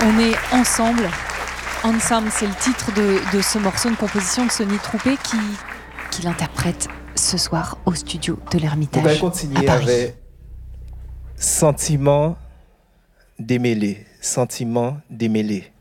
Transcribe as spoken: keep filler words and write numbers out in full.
On est ensemble. Ensemble, c'est le titre de, de ce morceau, une composition de Sonny Troupé qui, qui l'interprète ce soir au studio de l'Ermitage. On va continuer avec Sentiment démêlé. Sentiment démêlé.